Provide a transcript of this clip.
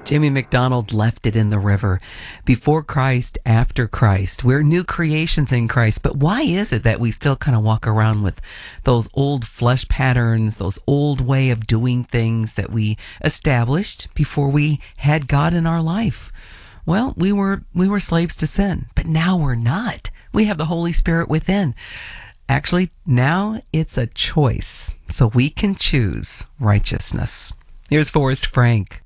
Jimmy McDonald left it in the river. Before Christ, after Christ. We're new creations in Christ. But why is it that we still kind of walk around with those old flesh patterns, those old way of doing things that we established before we had God in our life? Well, we were slaves to sin, but now we're not. We have the Holy Spirit within. Actually, now it's a choice, so we can choose righteousness. Here's Forrest Frank.